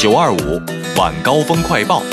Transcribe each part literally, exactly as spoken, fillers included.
九二五晚高峰快报。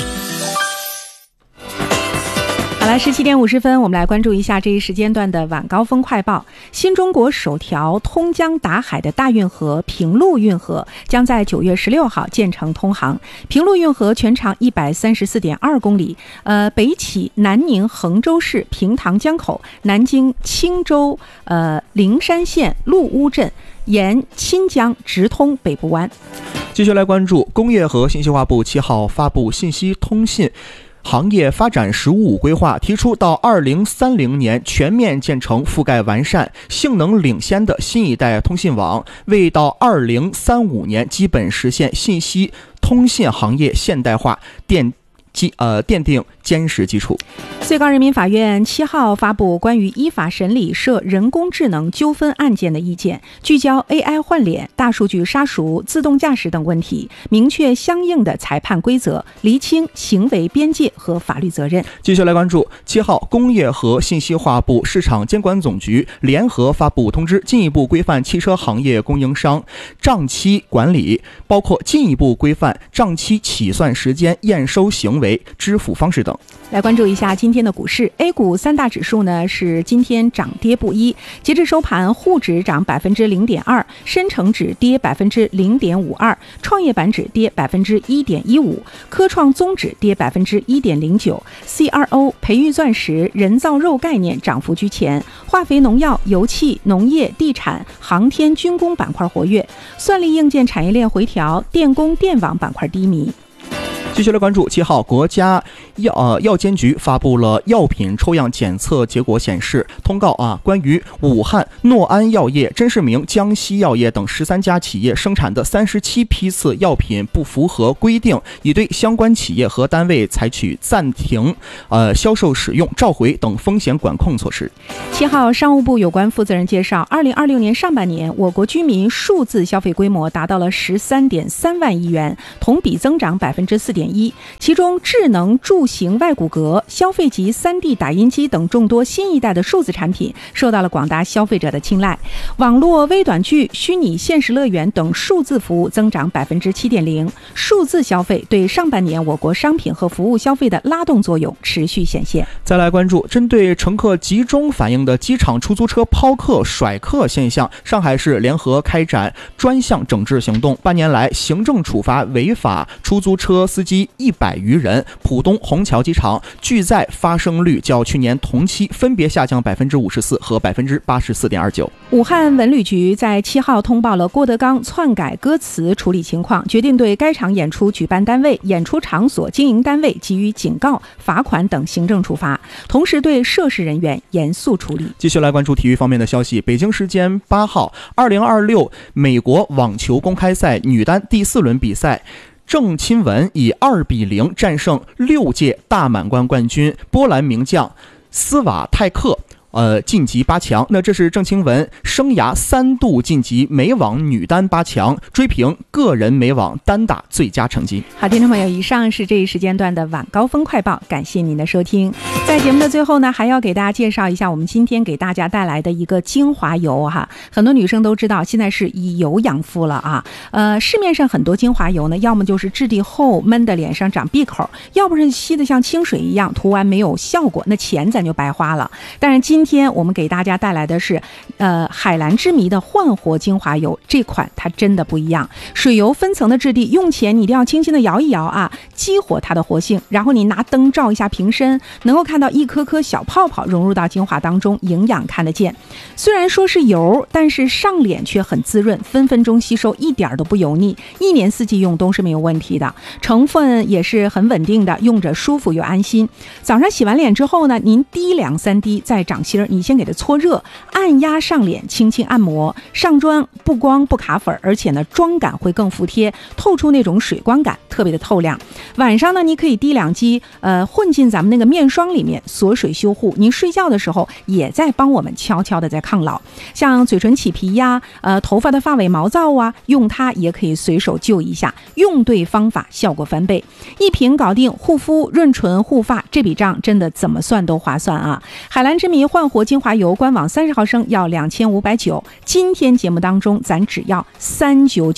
好了，十七点五十分，我们来关注一下这一时间段的晚高峰快报。新中国首条通江达海的大运河平陆运河将在九月十六号建成通航。平陆运河全长一百三十四点二公里，呃，北起南宁衡州市平塘江口，南经青州呃灵山县陆乌镇，沿钦江直通北部湾。 继续来关注工业和信息化部七号发布信息通信行业发展“十五五”规划，提出到二零三零年全面建成覆盖完善、性能领先的新一代通信网，为到二零三五年基本实现信息通信行业现代化奠基呃奠定坚实基础。 最高人民法院七号发布关于依法审理涉人工智能纠纷案件的意见，聚焦 A I 换脸、大数据杀熟、自动驾驶等问题，明确相应的裁判规则，厘清行为边界和法律责任。 继续来关注七号，工业和信息化部市场监管总局联合发布通知，进一步规范汽车行业供应商账期管理，包括进一步规范账期起算时间、验收行为、支付方式等。 来关注一下今天的股市 ，A 股三大指数呢是今天涨跌不一，截至收盘，沪指涨百分之零点二，深成指跌百分之零点五二，创业板指跌百分之一点一五，科创综指跌百分之一点零九 ，C R O、培育钻石、人造肉概念涨幅居前，化肥、农药、油气、农业、地产、航天、军工板块活跃，算力硬件产业链回调，电工、电网板块低迷。 继续来关注七号，国家药呃药监局发布了药品抽样检测结果显示通告啊，关于武汉诺安药业、甄士明、江西药业等十三家企业生产的三十七批次药品不符合规定，已对相关企业和单位采取暂停、呃销售、使用、召回等风险管控措施。 七号，商务部有关负责人介绍，二零二六年上半年，我国居民数字消费规模达到了十三点三万亿元，同比增长百分之四点一。其中，智能助行外骨骼、消费级 三 D 打印机等众多新一代的数字产品受到了广大消费者的青睐。网络微短剧、虚拟现实乐园等数字服务增长百分之七点零。数字消费对上半年我国商品和服务消费的拉动作用持续显现。 再来关注针对乘客集中反映的机场出租车抛客、甩客现象，上海市联合开展专项整治行动，半年来行政处罚违法出租车司机一百余人。浦东虹桥机场拒载发生率较去年同期分别下降百分之五十四和百分之八十四点二九。 武汉文旅局在七号通报了郭德纲篡改歌词处理情况，决定对该场演出举办单位、演出场所经营单位给予警告、罚款等行政处罚，同时对涉事人员严肃处理。 继续来关注体育方面的消息，北京时间八号，二零二六美国网球公开赛女单第四轮比赛，郑钦文以二比零战胜六届大满贯冠军波兰名将斯瓦泰克，呃，晋级八强。那这是郑钦文生涯三度晋级美网女单八强，追平个人美网单打最佳成绩。 好，听众朋友，以上是这一时间段的晚高峰快报，感谢您的收听。在节目的最后呢，还要给大家介绍一下我们今天给大家带来的一个精华油哈。很多女生都知道，现在是以油养肤了啊。呃，市面上很多精华油呢，要么就是质地厚，闷的脸上长闭口，要不是稀的像清水一样，涂完没有效果，那钱咱就白花了。但是今天我们给大家带来的是，呃，海蓝之谜的焕活精华油，这款它真的不一样。水油分层的质地，用前你一定要轻轻的摇一摇啊，激活它的活性，然后你拿灯照一下瓶身，能够看到一颗颗小泡泡融入到精华当中，营养看得见。虽然说是油，但是上脸却很滋润，分分钟吸收，一点都不油腻，一年四季用都是没有问题的。成分也是很稳定的，用着舒服又安心。早上洗完脸之后呢，您滴两三滴在掌心，你先给它搓热，按压上脸，轻轻按摩，上妆不光不卡粉，而且呢妆感会更服帖，透出那种水光感，特别的透亮。晚上呢，你可以滴两滴，呃，混进咱们那个面霜里面，锁水修护。您睡觉的时候也在帮我们悄悄的在抗老。像嘴唇起皮呀，呃，头发的发尾毛躁啊，用它也可以随手救一下。用对方法，效果翻倍。一瓶搞定护肤、润唇、护发，这笔账真的怎么算都划算啊！海蓝之谜焕活精华油官网三十毫升要两千五百九，今天节目当中咱只要三九九。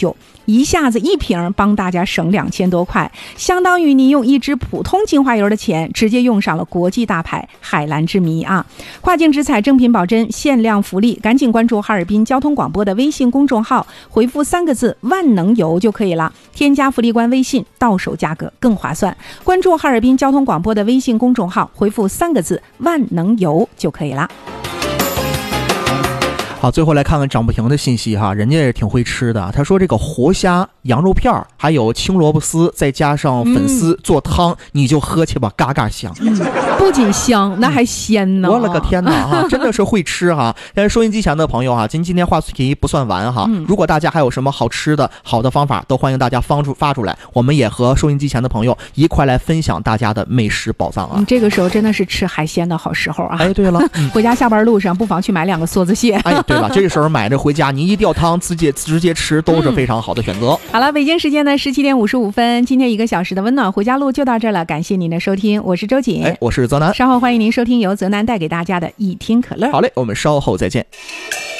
一下子一瓶帮大家省两千多块，相当于你用一支普通精华油的钱直接用上了国际大牌海蓝之谜啊！跨境直采，正品保真，限量福利，赶紧关注哈尔滨交通广播的微信公众号，回复三个字万能油就可以了，添加福利官微信，到手价格更划算。关注哈尔滨交通广播的微信公众号，回复三个字万能油就可以了。 好，最后来看看张不平的信息哈，人家也挺会吃的。他说这个活虾、羊肉片还有青萝卜丝，再加上粉丝、嗯、做汤，你就喝去吧，嘎嘎香。 嗯、不仅香，那还鲜呢！ 我了个天哪哈，真的是会吃哈！但是收音机前的朋友哈，今今天话题不算完哈。嗯、如果大家还有什么好吃的好的方法，都欢迎大家发出发出来，我们也和收音机前的朋友一块来分享大家的美食宝藏啊！ 嗯、这个时候真的是吃海鲜的好时候啊！ 哎，对了，嗯、 回家下班路上不妨去买两个梭子蟹。 哎，对了，这个时候买着回家，你一吊汤直接直接吃都是非常好的选择。嗯、 好了，北京时间呢十七点五十五分，今天一个小时的温暖回家路就到这了，感谢您的收听，我是周瑾， 哎，我是泽南， 稍后欢迎您收听由泽南带给大家的一听可乐。 好嘞，我们稍后再见。